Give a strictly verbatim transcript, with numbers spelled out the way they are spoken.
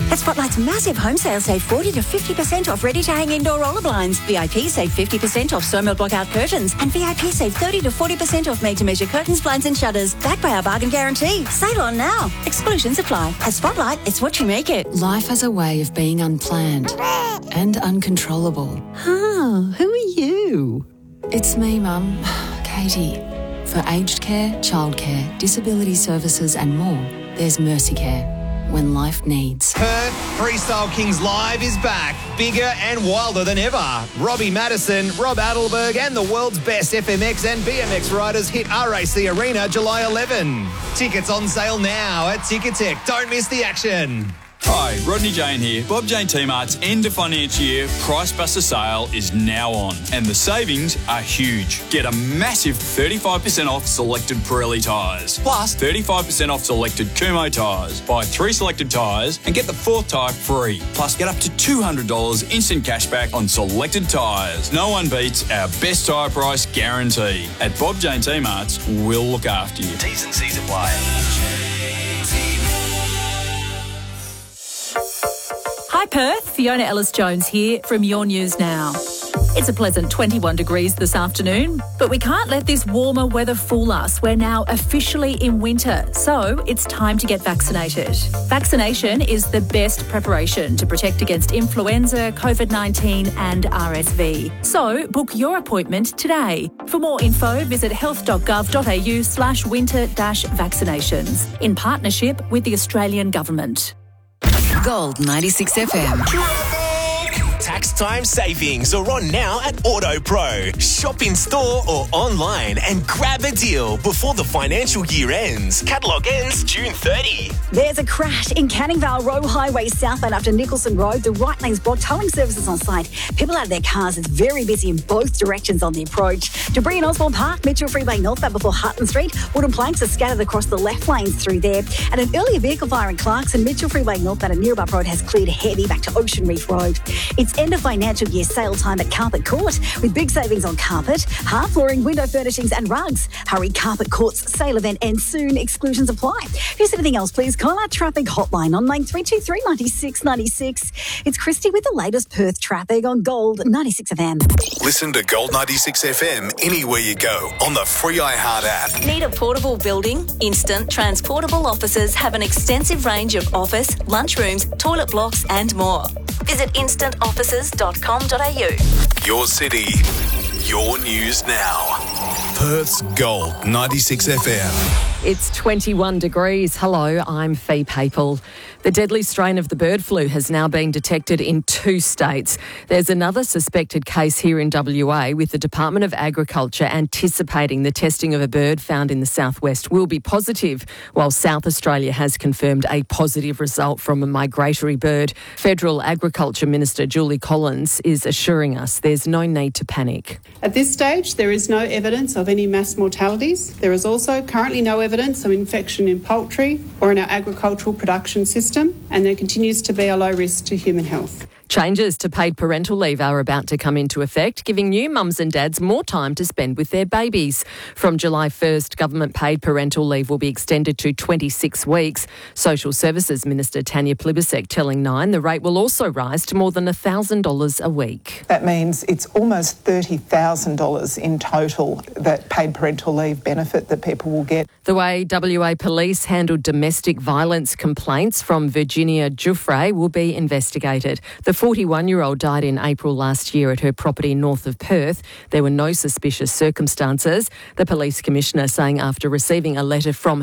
At Spotlight's massive home sale, save forty to fifty percent off ready-to-hang indoor roller blinds. V I P save fifty percent off Sawmill block-out curtains. And V I P save thirty to forty percent off made-to-measure curtains, blinds and shutters. Backed by our bargain guarantee. Sale on now. Exclusions apply. At Spotlight, it's what you make it. Life has a way of being unplanned and uncontrollable. Oh, who are you? It's me, Mum, Katie. For aged care, childcare, disability services and more, there's Mercy Care. When life needs. Perth Freestyle Kings Live is back, bigger and wilder than ever. Robbie Madison, Rob Adelberg and the world's best F M X and B M X riders hit R A C Arena July eleventh. Tickets on sale now at Ticketek. Don't miss the action. Hi, Rodney Jane here. Bob Jane T-Mart's end of financial year Price Buster sale is now on and the savings are huge. Get a massive thirty-five percent off selected Pirelli tyres, plus thirty-five percent off selected Kumho tyres. Buy three selected tyres and get the fourth tyre free, plus get up to two hundred dollars instant cashback on selected tyres. No one beats our best tyre price guarantee. At Bob Jane T-Mart's, we'll look after you. T's and C's apply. Hi Perth, Fiona Ellis-Jones here from Your News Now. It's a pleasant twenty-one degrees this afternoon, but we can't let this warmer weather fool us. We're now officially in winter, so it's time to get vaccinated. Vaccination is the best preparation to protect against influenza, COVID nineteen and R S V. So book your appointment today. For more info, visit health.gov.au slash winter dash vaccinations in partnership with the Australian Government. Gold ninety-six F M. Tax time savings are on now at AutoPro. Shop in store or online and grab a deal before the financial year ends. Catalogue ends June thirtieth. There's a crash in Canning Vale Road Highway southbound after Nicholson Road. The right lane's blocked. Towing services on site. People out of their cars. It's very busy in both directions on the approach. Debris in Osborne Park, Mitchell Freeway northbound before Hutton Street. Wooden planks are scattered across the left lanes through there. And an earlier vehicle fire in Clarkson, Mitchell Freeway northbound and Nearbup Road has cleared heavy back to Ocean Reef Road. It's end of financial year sale time at Carpet Court with big savings on carpet, hard flooring, window furnishings and rugs. Hurry, Carpet Court's sale event ends soon. Exclusions apply. If there's anything else, please call our traffic hotline on nine three two three, nine six nine six. It's Christy with the latest Perth traffic on Gold ninety-six F M. Listen to Gold ninety-six F M anywhere you go on the free iHeart app. Need a portable building? Instant Transportable Offices have an extensive range of office, lunchrooms, toilet blocks and more. Visit instant offices dot com dot a u. Your city, your news now. Perth's Gold ninety-six F M. It's twenty-one degrees. Hello, I'm Fee Papel. The deadly strain of the bird flu has now been detected in two states. There's another suspected case here in W A, with the Department of Agriculture anticipating the testing of a bird found in the southwest will be positive, while South Australia has confirmed a positive result from a migratory bird. Federal Agriculture Minister Julie Collins is assuring us there's no need to panic. At this stage, there is no evidence of any mass mortalities. There is also currently no evidence of infection in poultry or in our agricultural production system, and there continues to be a low risk to human health. Changes to paid parental leave are about to come into effect, giving new mums and dads more time to spend with their babies. From July first, government paid parental leave will be extended to twenty-six weeks. Social Services Minister Tanya Plibersek telling Nine the rate will also rise to more than one thousand dollars a week. That means it's almost thirty thousand dollars in total, that paid parental leave benefit that people will get. The way W A Police handled domestic violence complaints from Virginia Giuffre will be investigated. The forty-one-year-old died in April last year at her property north of Perth. There were no suspicious circumstances. The police commissioner saying after receiving a letter from